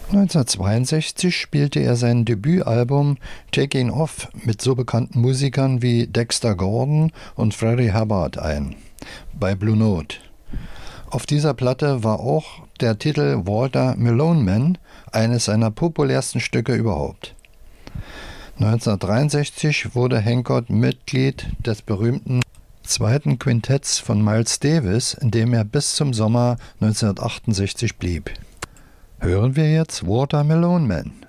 1962 spielte er sein Debütalbum Taking Off mit so bekannten Musikern wie Dexter Gordon und Freddie Hubbard ein, bei Blue Note. Auf dieser Platte war auch der Titel Walter Malone Man eines seiner populärsten Stücke überhaupt. 1963 wurde Hancock Mitglied des berühmten zweiten Quintetts von Miles Davis, in dem er bis zum Sommer 1968 blieb. Hören wir jetzt Walter Malone Man.